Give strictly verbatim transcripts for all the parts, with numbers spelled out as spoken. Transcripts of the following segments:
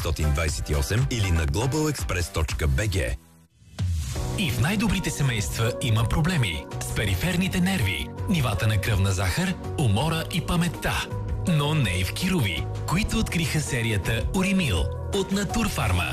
деветстотин двадесет и осем или на глобал експрес точка би джи. И в най-добрите семейства има проблеми с периферните нерви, нивата на кръвна захар, умора и паметта. Но не и в Кирови, които откриха серията Уримил от Натурфарма.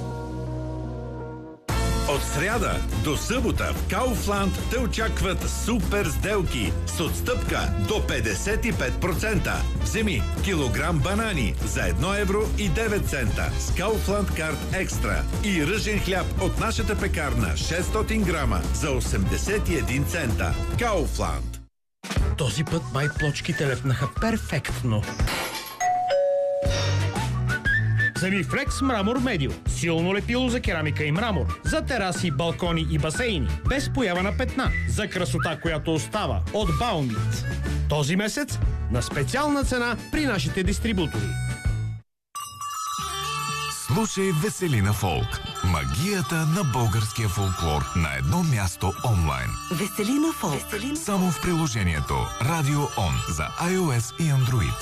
От сряда до събота в Kaufland те очакват супер сделки с отстъпка до петдесет и пет процента. Вземи килограм банани за едно евро и девет цента с Kaufland Card Extra и ръжен хляб от нашата пекарна шестстотин грама за осемдесет и един цента. Kaufland. Този път май плочките лепнаха перфектно. Семифлекс Мрамор Медио. Силно лепило за керамика и мрамор. За тераси, балкони и басейни. Без поява на петна. За красота, която остава. От Баумит. Този месец на специална цена при нашите дистрибутори. Слушай Веселина Фолк. Магията на българския фолклор на едно място онлайн. Веселина Фолк. Веселина. Само в приложението Радио Он за iOS и Android.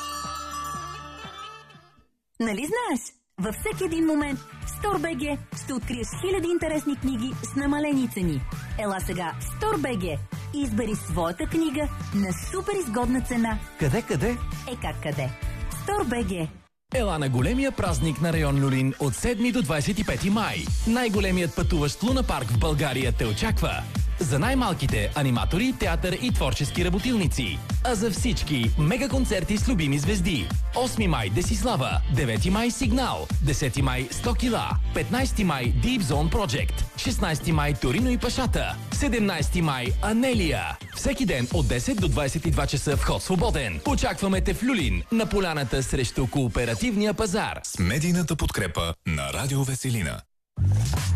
Нали знаеш? Във всеки един момент в StoreBG ще откриеш хиляди интересни книги с намалени цени. Ела сега в StoreBG и избери своята книга на супер изгодна цена. Къде, къде? Е как къде? StoreBG. Ела на големия празник на район Люлин от седми до двадесет и пети май. Най-големият пътуващ лунапарк в България те очаква. За най-малките аниматори, театър и творчески работилници. А за всички мега концерти с любими звезди. осми май Десислава, девети май Сигнал, десети май сто кила, петнадесети май Deep Zone Project, шестнадесети май Торино и Пашата, седемнадесети май Анелия. Всеки ден от десет до двадесет и два часа вход свободен. Очакваме те в Люлин, на поляната срещу кооперативния пазар. С медийната подкрепа на Радио Веселина.